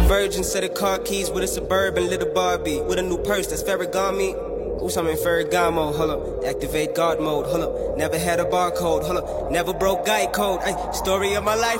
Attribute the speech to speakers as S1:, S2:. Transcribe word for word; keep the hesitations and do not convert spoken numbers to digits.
S1: virgin, set of car keys with a Suburban, little Barbie. With a new purse that's Ferragamo. Ooh, I'm in Ferragamo, hold up. Activate God mode, hold up. Never had a barcode, hold up. Never broke guy code, ay. Story of my life.